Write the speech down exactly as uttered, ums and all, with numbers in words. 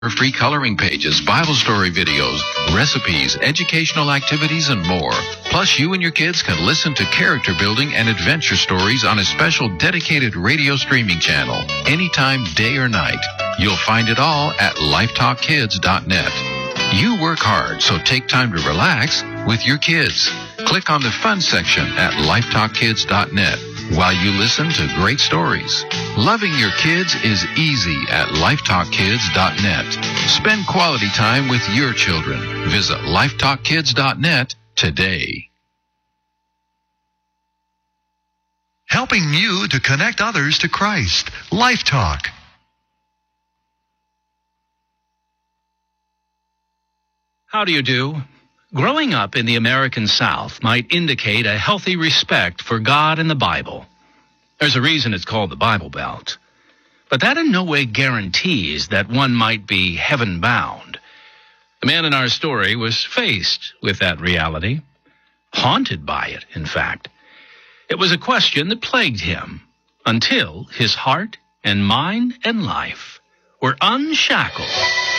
free coloring pages, Bible story videos, recipes, educational activities, and more. Plus, you and your kids can listen to character building and adventure stories on a special dedicated radio streaming channel, anytime, day or night. You'll find it all at life talk kids dot net. You work hard, so take time to relax with your kids. Click on the fun section at life talk kids dot net while you listen to great stories. Loving your kids is easy at life talk kids dot net. Spend quality time with your children. Visit life talk kids dot net today. Helping you to connect others to Christ. Life Talk. How do you do? Growing up in the American South might indicate a healthy respect for God and the Bible. There's a reason it's called the Bible Belt. But that in no way guarantees that one might be heaven-bound. The man in our story was faced with that reality, haunted by it, in fact. It was a question that plagued him until his heart and mind and life were unshackled